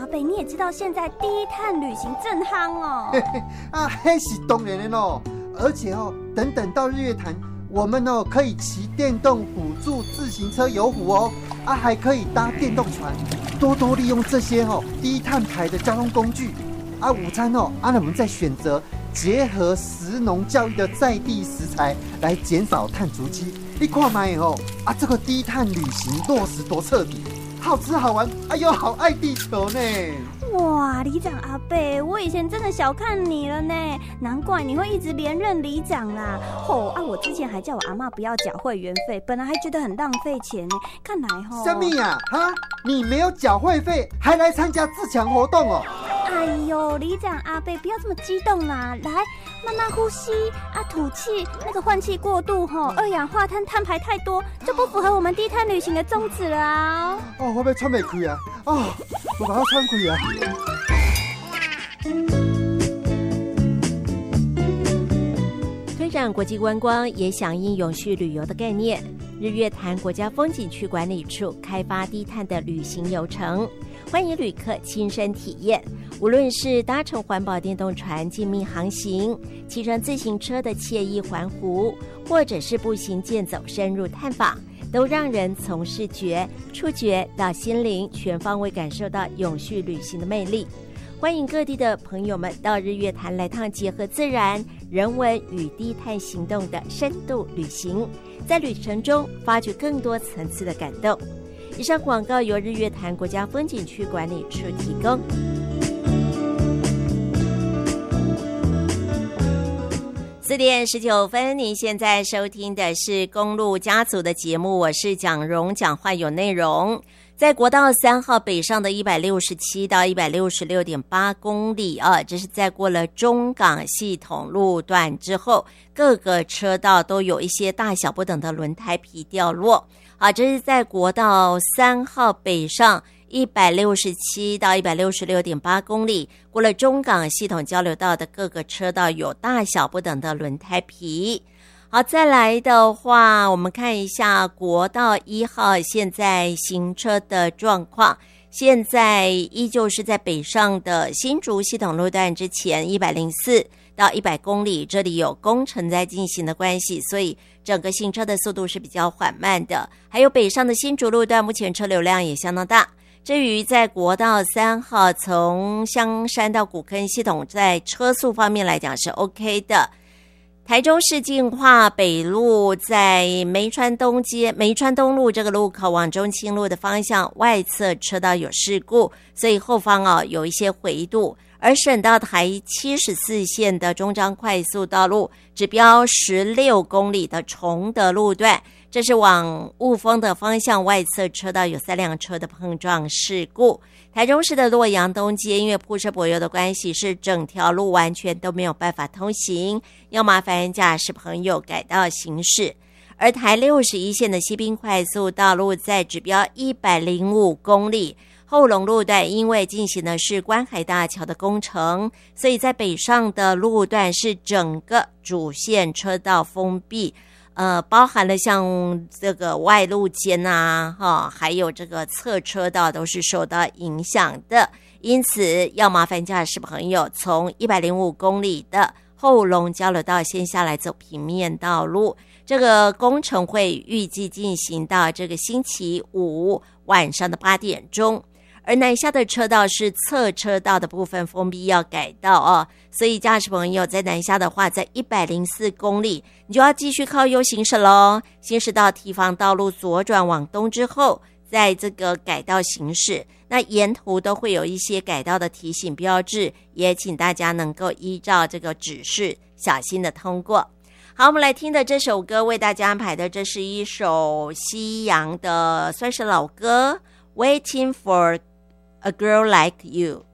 伯，你也知道现在低碳旅行正夯哦。 啊，那是当然的哦。而且哦，等到日月潭，我们哦可以骑电动辅助自行车游湖哦，啊，还可以搭电动船，多利用这些低碳排的交通工具。啊，午餐我们再选择结合食农教育的在地食材来减少碳足迹。你看嘛啊，这个低碳旅行落实多彻底，好吃好玩，又好爱地球呢。 哇，里长阿伯，我以前真的小看你了呢，难怪你会一直连任里长啦。我之前还叫我阿嬷不要缴会员费，本来还觉得很浪费钱呢，看来什么呀？你没有缴会费，还来参加自强活动哦？ 哎呦，里长阿伯，不要这么激动啦，来，慢慢呼吸啊，吐气，那个换气过度二氧化碳碳排太多，就不符合我们低碳旅行的宗旨了啊。 我要喘不开啊！我把它喘开啊！ 推展国际观光也响应永续旅游的概念，日月潭国家风景区管理处开发低碳的旅行游程，欢迎旅客亲身体验。无论是搭乘环保电动船静谧航行，骑乘自行车的惬意环湖，或者是步行健走深入探访，都让人从视觉、触觉到心灵全方位感受到永续旅行的魅力。欢迎各地的朋友们到日月潭来趟结合自然、人文与低碳行动的深度旅行，在旅程中发掘更多层次的感动。以上广告由日月潭国家风景区管理处提供。4点19分，您现在收听的是公路家族的节目，我是蒋蓉，讲话有内容。在国道3号北上的167到 166.8 公里这是在过了中港系统路段之后，各个车道都有一些大小不等的轮胎皮掉落这是在国道3号北上167到 166.8 公里，过了中港系统交流道的各个车道有大小不等的轮胎皮。好，再来的话，我们看一下国道1号现在行车的状况。现在依旧是在北上的新竹系统路段之前104到100公里，这里有工程在进行的关系，所以整个行车的速度是比较缓慢的。还有北上的新竹路段，目前车流量也相当大。至于在国道3号从香山到古坑系统，在车速方面来讲是 OK 的。台中市净化北路在梅川东路这个路口往中清路的方向外侧车道有事故，所以后方有一些回堵。而省道台74线的中彰快速道路指标16公里的崇德路段，这是往雾峰的方向外侧车道有3辆车的碰撞事故。台中市的洛阳东街因为铺设柏油的关系，是整条路完全都没有办法通行，要麻烦驾驶朋友改道行驶。而台61线的西滨快速道路在指标105公里后龙路段，因为进行的是观海大桥的工程，所以在北上的路段是整个主线车道封闭，包含了像这个外路肩还有这个侧车道都是受到影响的。因此要麻烦驾驶朋友从105公里的后龙交流道先下来走平面道路。这个工程会预计进行到这个星期五晚上的8点钟。而南下的车道是侧车道的部分封闭要改道所以驾驶朋友在南下的话，在104公里你就要继续靠右行驶咯，行驶到堤防道路左转往东之后，在这个改道行驶。那沿途都会有一些改道的提醒标志，也请大家能够依照这个指示小心的通过。好，我们来听的这首歌为大家安排的，这是一首西洋的算是老歌， Waiting for a Girl Like You。